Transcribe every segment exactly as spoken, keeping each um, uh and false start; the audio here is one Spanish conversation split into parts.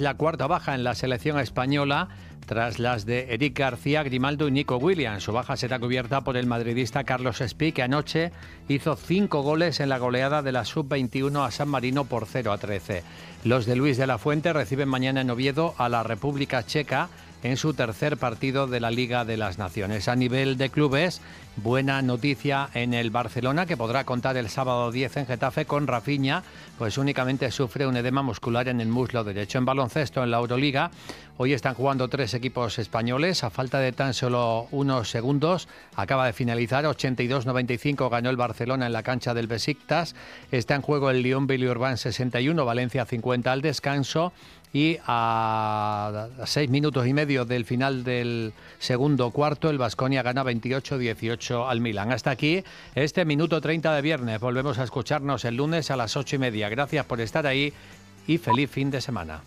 la cuarta baja en la selección española, tras las de Eric García, Grimaldo y Nico Williams. Su baja será cubierta por el madridista Carlos Espí, que anoche hizo cinco goles en la goleada de la sub veintiuno a San Marino por cero a trece. Los de Luis de la Fuente reciben mañana en Oviedo a la República Checa en su tercer partido de la Liga de las Naciones. A nivel de clubes, buena noticia en el Barcelona, que podrá contar el sábado diez en Getafe con Rafinha, pues únicamente sufre un edema muscular en el muslo derecho. En baloncesto, en la Euroliga, hoy están jugando tres equipos españoles. A falta de tan solo unos segundos, acaba de finalizar. ochenta y dos noventa y cinco ganó el Barcelona en la cancha del Besiktas. Está en juego el Lyon Villeurbanne sesenta y uno, Valencia cincuenta al descanso. Y a seis minutos y medio del final del segundo cuarto, el Baskonia gana veintiocho dieciocho al Milan. Hasta aquí este Minuto treinta de viernes. Volvemos a escucharnos el lunes a las ocho y media. Gracias por estar ahí y feliz fin de semana.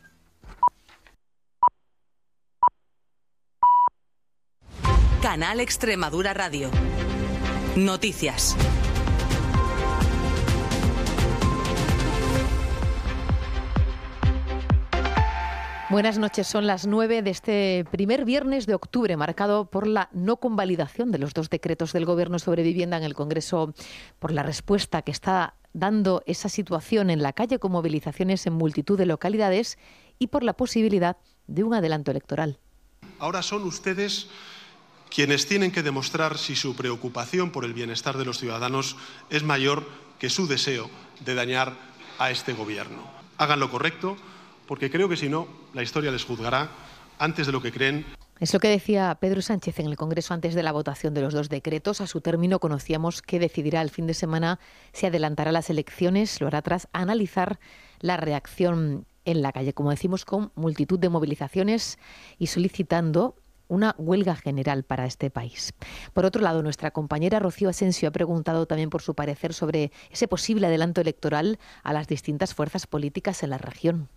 Canal Extremadura Radio. Noticias. Buenas noches, son las nueve de este primer viernes de octubre, marcado por la no convalidación de los dos decretos del Gobierno sobre vivienda en el Congreso, por la respuesta que está dando esa situación en la calle con movilizaciones en multitud de localidades y por la posibilidad de un adelanto electoral. Ahora son ustedes quienes tienen que demostrar si su preocupación por el bienestar de los ciudadanos es mayor que su deseo de dañar a este Gobierno. Hagan lo correcto, porque creo que si no, la historia les juzgará antes de lo que creen. Es lo que decía Pedro Sánchez en el Congreso antes de la votación de los dos decretos. A su término conocíamos que decidirá el fin de semana si adelantará las elecciones. Lo hará tras analizar la reacción en la calle, como decimos, con multitud de movilizaciones y solicitando una huelga general para este país. Por otro lado, nuestra compañera Rocío Asensio ha preguntado también por su parecer sobre ese posible adelanto electoral a las distintas fuerzas políticas en la región.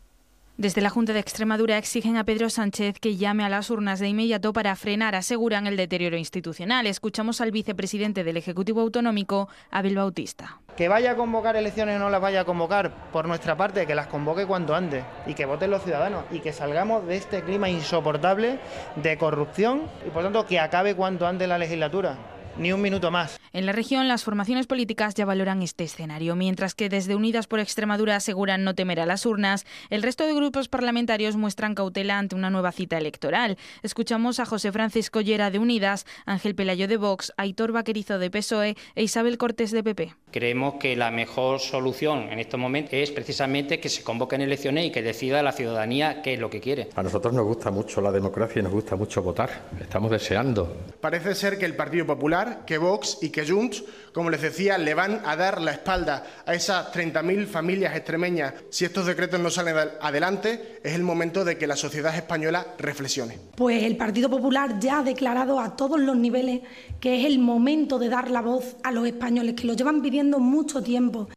Desde la Junta de Extremadura exigen a Pedro Sánchez que llame a las urnas de inmediato para frenar, aseguran, el deterioro institucional. Escuchamos al vicepresidente del Ejecutivo Autonómico, Abel Bautista. Que vaya a convocar elecciones o no las vaya a convocar, por nuestra parte, que las convoque cuanto antes y que voten los ciudadanos y que salgamos de este clima insoportable de corrupción y, por tanto, que acabe cuanto antes la legislatura. Ni un minuto más. En la región, las formaciones políticas ya valoran este escenario. Mientras que desde Unidas por Extremadura aseguran no temer a las urnas, el resto de grupos parlamentarios muestran cautela ante una nueva cita electoral. Escuchamos a José Francisco Llera de Unidas, Ángel Pelayo de Vox, Aitor Vaquerizo de P S O E e Isabel Cortés de P P. Creemos que la mejor solución en estos momentos es precisamente que se convoquen elecciones y que decida la ciudadanía qué es lo que quiere. A nosotros nos gusta mucho la democracia y nos gusta mucho votar. Estamos deseando. Parece ser que el Partido Popular, que Vox y que Junts, como les decía, le van a dar la espalda a esas treinta mil familias extremeñas. Si estos decretos no salen adelante, es el momento de que la sociedad española reflexione. Pues el Partido Popular ya ha declarado a todos los niveles que es el momento de dar la voz a los españoles, que lo llevan pidiendo mucho tiempo.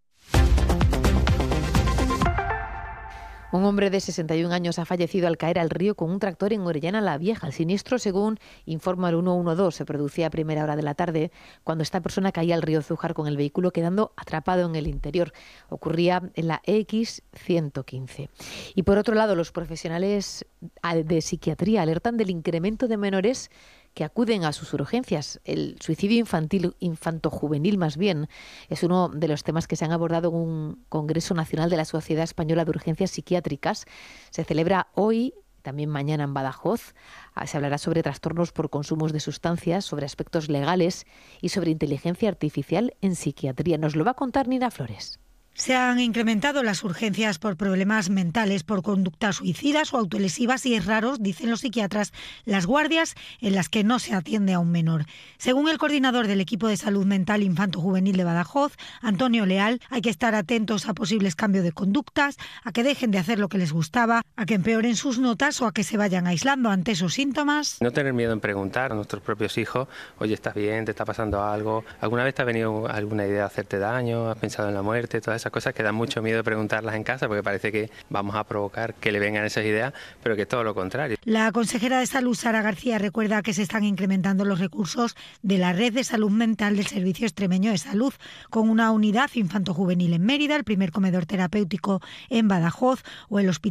Un hombre de sesenta y un años ha fallecido al caer al río con un tractor en Orellana la Vieja. El siniestro, según informa el ciento doce, se producía a primera hora de la tarde cuando esta persona caía al río Zújar con el vehículo quedando atrapado en el interior. Ocurría en la E X ciento quince. Y por otro lado, los profesionales de psiquiatría alertan del incremento de menores que acuden a sus urgencias. El suicidio infantil, infanto-juvenil más bien, es uno de los temas que se han abordado en un Congreso Nacional de la Sociedad Española de Urgencias Psiquiátricas. Se celebra hoy, también mañana en Badajoz. Se hablará sobre trastornos por consumos de sustancias, sobre aspectos legales y sobre inteligencia artificial en psiquiatría. Nos lo va a contar Nina Flores. Se han incrementado las urgencias por problemas mentales, por conductas suicidas o autolesivas y es raro, dicen los psiquiatras, las guardias en las que no se atiende a un menor. Según el coordinador del equipo de salud mental infanto-juvenil de Badajoz, Antonio Leal, hay que estar atentos a posibles cambios de conductas, a que dejen de hacer lo que les gustaba, a que empeoren sus notas o a que se vayan aislando ante esos síntomas. No tener miedo en preguntar a nuestros propios hijos, oye, ¿estás bien? ¿Te está pasando algo? ¿Alguna vez te ha venido alguna idea de hacerte daño? ¿Has pensado en la muerte? Todas esas cosas que dan mucho miedo preguntarlas en casa porque parece que vamos a provocar que le vengan esas ideas, pero que es todo lo contrario. La consejera de Salud, Sara García, recuerda que se están incrementando los recursos de la red de salud mental del Servicio Extremeño de Salud, con una unidad infanto-juvenil en Mérida, el primer comedor terapéutico en Badajoz o el hospital